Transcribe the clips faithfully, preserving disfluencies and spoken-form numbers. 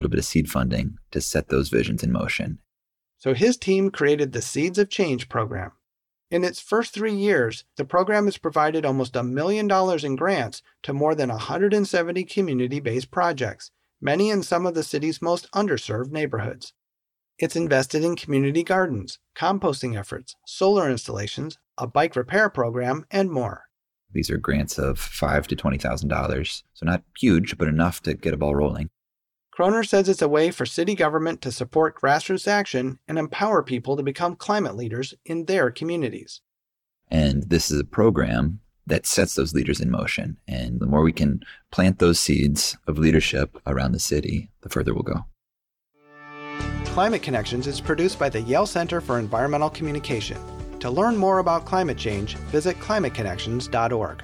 little bit of seed funding to set those visions in motion. So his team created the Seeds of Change program. In its first three years, the program has provided almost a million dollars in grants to more than one hundred seventy community-based projects, many in some of the city's most underserved neighborhoods. It's invested in community gardens, composting efforts, solar installations, a bike repair program, and more. These are grants of five thousand to twenty thousand dollars, so not huge, but enough to get a ball rolling. Kroner says it's a way for city government to support grassroots action and empower people to become climate leaders in their communities. And this is a program that sets those leaders in motion. And the more we can plant those seeds of leadership around the city, the further we'll go. Climate Connections is produced by the Yale Center for Environmental Communication. To learn more about climate change, visit climate connections dot org.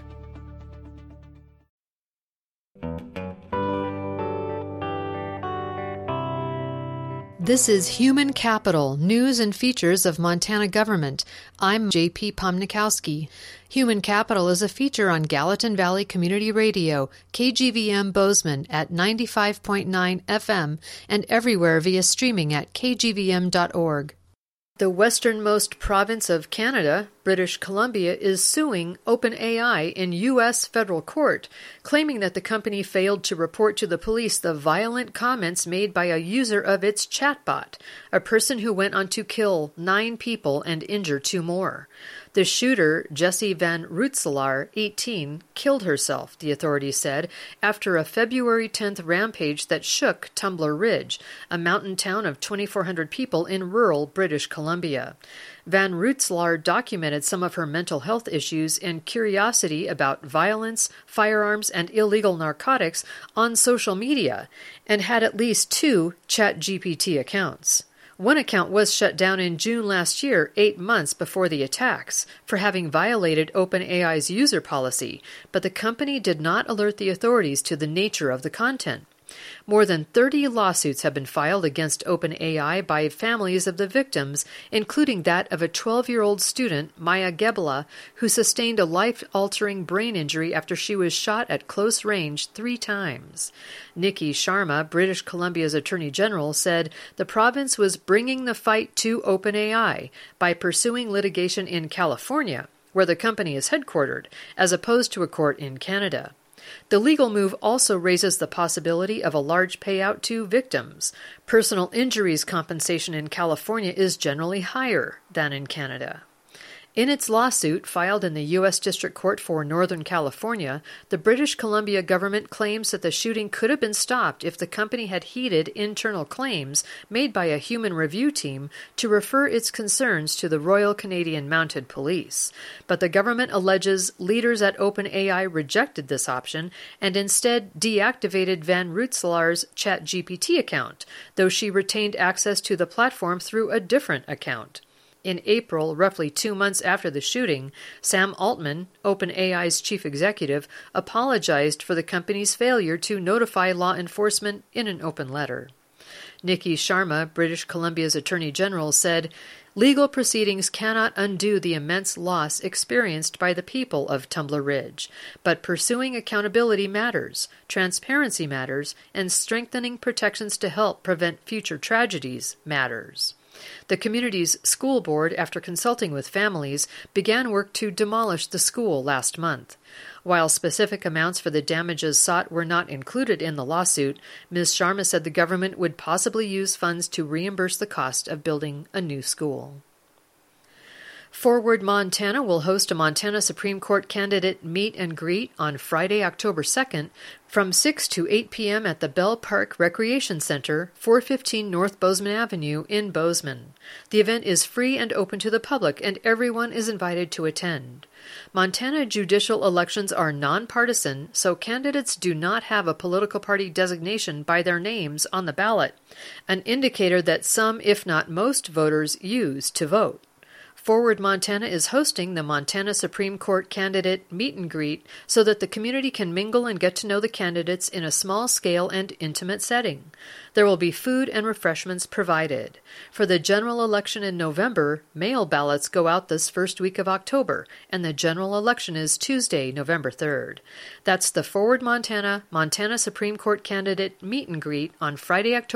This is Human Capital, News and Features of Montana Government. I'm J P Pomnikowski. Human Capital is a feature on Gallatin Valley Community Radio, K G V M Bozeman at ninety-five point nine F M, and everywhere via streaming at k g v m dot org. The westernmost province of Canada, British Columbia, is suing OpenAI in U S federal court, claiming that the company failed to report to the police the violent comments made by a user of its chatbot, a person who went on to kill nine people and injure two more. The shooter, Jessie Van Rootselaar, eighteen, killed herself, the authorities said, after a February tenth rampage that shook Tumbler Ridge, a mountain town of twenty-four hundred people in rural British Columbia. Van Rootselaar documented some of her mental health issues and curiosity about violence, firearms, and illegal narcotics on social media, and had at least two ChatGPT accounts. One account was shut down in June last year, eight months before the attacks, for having violated OpenAI's user policy, but the company did not alert the authorities to the nature of the content. More than thirty lawsuits have been filed against OpenAI by families of the victims, including that of a twelve-year-old student, Maya Gebela, who sustained a life-altering brain injury after she was shot at close range three times. Nikki Sharma, British Columbia's Attorney General, said the province was bringing the fight to OpenAI by pursuing litigation in California, where the company is headquartered, as opposed to a court in Canada. The legal move also raises the possibility of a large payout to victims. Personal injuries compensation in California is generally higher than in Canada. In its lawsuit filed in the U S District Court for Northern California, the British Columbia government claims that the shooting could have been stopped if the company had heeded internal claims made by a human review team to refer its concerns to the Royal Canadian Mounted Police. But the government alleges leaders at OpenAI rejected this option and instead deactivated Van Rootselaar's ChatGPT account, though she retained access to the platform through a different account. In April, roughly two months after the shooting, Sam Altman, OpenAI's chief executive, apologized for the company's failure to notify law enforcement in an open letter. Nikki Sharma, British Columbia's Attorney General, said, "Legal proceedings cannot undo the immense loss experienced by the people of Tumbler Ridge, but pursuing accountability matters, transparency matters, and strengthening protections to help prevent future tragedies matters." The community's school board, after consulting with families, began work to demolish the school last month. While specific amounts for the damages sought were not included in the lawsuit, Miz Sharma said the government would possibly use funds to reimburse the cost of building a new school. Forward Montana will host a Montana Supreme Court candidate meet and greet on Friday, October second, from six to eight p.m. at the Bell Park Recreation Center, four fifteen North Bozeman Avenue in Bozeman. The event is free and open to the public, and everyone is invited to attend. Montana judicial elections are nonpartisan, so candidates do not have a political party designation by their names on the ballot, an indicator that some, if not most, voters use to vote. Forward Montana is hosting the Montana Supreme Court candidate meet and greet so that the community can mingle and get to know the candidates in a small scale and intimate setting. There will be food and refreshments provided. For the general election in November, mail ballots go out this first week of October, and the general election is Tuesday, November third. That's the Forward Montana, Montana Supreme Court candidate meet and greet on Friday, October